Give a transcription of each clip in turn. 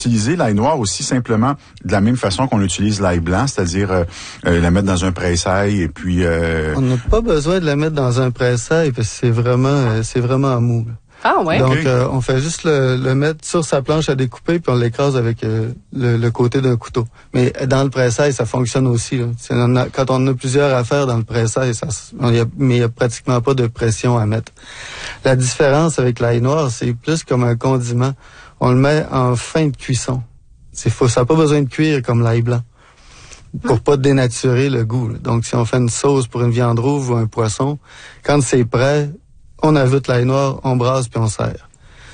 utiliser l'ail noir aussi simplement de la même façon qu'on utilise l'ail blanc, c'est-à-dire la mettre dans un presse-ail et puis... On n'a pas besoin de la mettre dans un presse-ail parce que c'est vraiment mou. Là. Ah ouais. Donc, okay. On fait juste le mettre sur sa planche à découper puis on l'écrase avec le côté d'un couteau. Mais dans le presse-ail, ça fonctionne aussi. Là. Quand on a plusieurs affaires dans le presse-ail, mais il y a pratiquement pas de pression à mettre. La différence avec l'ail noir, c'est plus comme un condiment. On le met en fin de cuisson. Ça n'a pas besoin de cuire comme l'ail blanc pour pas dénaturer le goût. Là. Donc, si on fait une sauce pour une viande rouge ou un poisson, quand c'est prêt, on ajoute l'ail noir, on brasse puis on sert.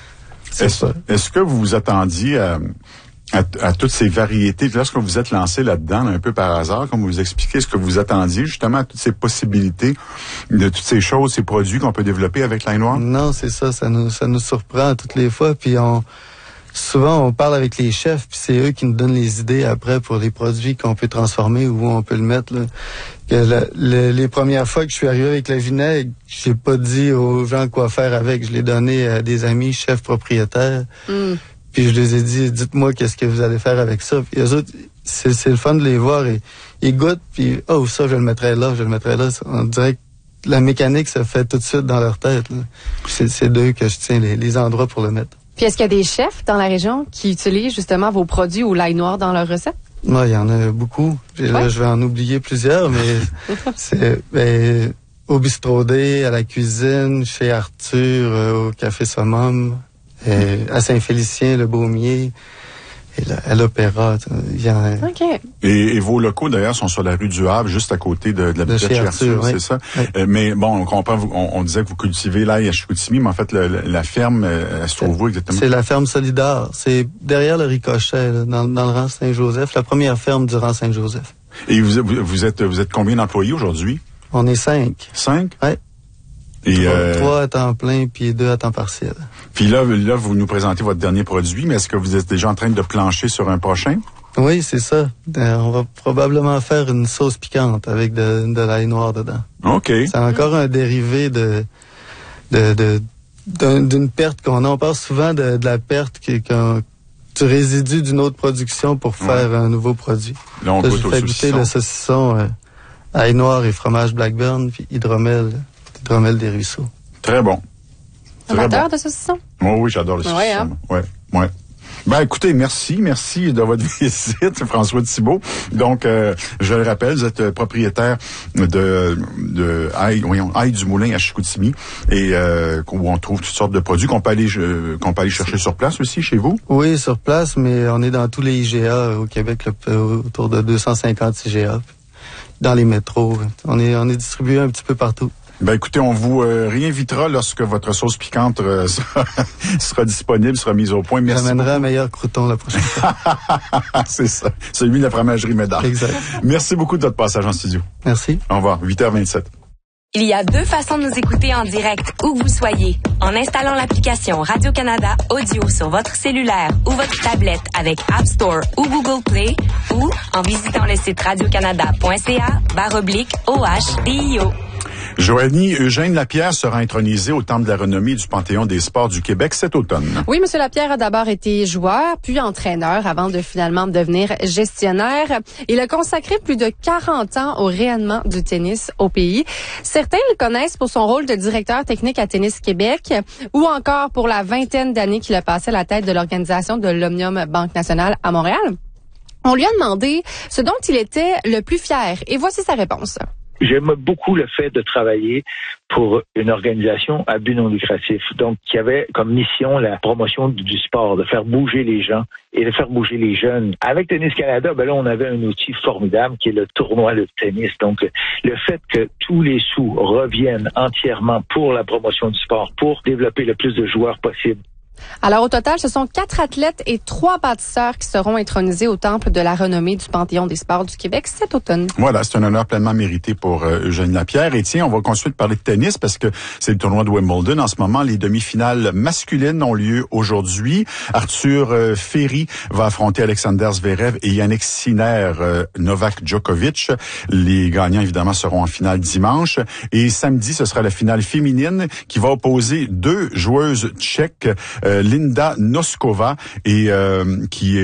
Est-ce que vous vous attendiez à toutes ces variétés? Lorsque vous vous êtes lancé là-dedans, un peu par hasard, comme vous vous expliquez, est-ce que vous attendiez justement à toutes ces possibilités, de toutes ces choses, ces produits qu'on peut développer avec l'ail noir? Non, c'est ça. Ça nous surprend toutes les fois. Puis souvent, on parle avec les chefs, puis c'est eux qui nous donnent les idées après pour les produits qu'on peut transformer ou où on peut le mettre. Là. Les premières fois que je suis arrivé avec le vinaigre, j'ai pas dit aux gens quoi faire avec. Je l'ai donné à des amis chefs propriétaires. Puis je les ai dit, dites-moi qu'est-ce que vous allez faire avec ça. Puis eux autres, c'est le fun de les voir. Et ils goûtent, puis ça, je le mettrai là, je le mettrai là. On dirait que la mécanique se fait tout de suite dans leur tête. Là. C'est d'eux que je tiens les endroits pour le mettre. Puis est-ce qu'il y a des chefs dans la région qui utilisent justement vos produits ou l'ail noir dans leurs recettes? Oui, il y en a beaucoup. Là, je vais en oublier plusieurs, mais c'est au Bistrot D, à la cuisine, chez Arthur, au Café Summum, à Saint-Félicien, le Baumier, et à l'Opéra. OK. Et vos locaux, d'ailleurs, sont sur la rue du Havre, juste à côté de la bibliothèque chez Arthur, oui. c'est ça? Oui. Mais bon, on comprend, on disait que vous cultivez l'ail à Chicoutimi, mais en fait, la ferme, elle se trouve où exactement? C'est la ferme Solidar. C'est derrière le Ricochet, là, dans le rang Saint-Joseph, la première ferme du rang Saint-Joseph. Et vous êtes combien d'employés aujourd'hui? On est 5. 5? Oui. Et 3 à temps plein, puis 2 à temps partiel. Puis là, vous nous présentez votre dernier produit, mais est-ce que vous êtes déjà en train de plancher sur un prochain? Oui, c'est ça. On va probablement faire une sauce piquante avec de l'ail noir dedans. OK. C'est encore un dérivé d'une perte qu'on a. On parle souvent de la perte du résidu d'une autre production pour faire un nouveau produit. Là, on goûte je au fais goûter saucisson. le saucisson ail noir et fromage Blackburn, puis hydromel des ruisseaux. Très bon. Amateur de saucisson? Oui, j'adore le saucisson. Ouais, hein? Ouais. Ben, écoutez, merci de votre visite, François Thibault. Donc, je le rappelle, vous êtes propriétaire de Ail du Moulin à Chicoutimi, et où on trouve toutes sortes de produits qu'on peut aller chercher sur place aussi chez vous. Oui, sur place, mais on est dans tous les IGA au Québec, autour de 250 IGA. Dans les métros, on est distribué un petit peu partout. Ben écoutez, on vous réinvitera lorsque votre sauce piquante sera disponible, sera mise au point. Merci. J'amènerai un meilleur crouton la prochaine fois. C'est ça, celui de la fromagerie Médard. Exact. Merci beaucoup de votre passage en studio. Merci. Au revoir, 8h27. Il y a 2 façons de nous écouter en direct, où que vous soyez. En installant l'application Radio-Canada Audio sur votre cellulaire ou votre tablette avec App Store ou Google Play, ou en visitant le site radiocanada.ca/OHDIO. Joanie Eugène Lapierre sera intronisée au Temple de la renommée du Panthéon des sports du Québec cet automne. Oui, M. Lapierre a d'abord été joueur, puis entraîneur, avant de finalement devenir gestionnaire. Il a consacré plus de 40 ans au rayonnement du tennis au pays. Certains le connaissent pour son rôle de directeur technique à Tennis Québec, ou encore pour la 20aine d'années qu'il a passé à la tête de l'organisation de l'Omnium Banque Nationale à Montréal. On lui a demandé ce dont il était le plus fier, et voici sa réponse. J'aime beaucoup le fait de travailler pour une organisation à but non lucratif, donc qui avait comme mission la promotion du sport, de faire bouger les gens et de faire bouger les jeunes. Avec Tennis Canada, là, on avait un outil formidable qui est le tournoi de tennis. Donc, le fait que tous les sous reviennent entièrement pour la promotion du sport, pour développer le plus de joueurs possible. Alors, au total, ce sont 4 athlètes et 3 bâtisseurs qui seront intronisés au Temple de la renommée du Panthéon des sports du Québec cet automne. Voilà, c'est un honneur pleinement mérité pour Eugène Lapierre. Et tiens, on va ensuite parler de tennis parce que c'est le tournoi de Wimbledon. En ce moment, les demi-finales masculines ont lieu aujourd'hui. Arthur Ferry va affronter Alexander Zverev et Yannick Sinner, Novak Djokovic. Les gagnants, évidemment, seront en finale dimanche. Et samedi, ce sera la finale féminine qui va opposer 2 joueuses tchèques, Linda Noskova et qui est